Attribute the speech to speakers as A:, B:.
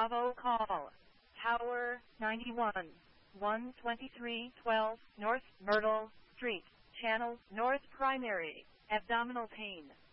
A: Bravo call. Tower 91. 12312 North Myrtle Street. Channel North Primary. Abdominal pain.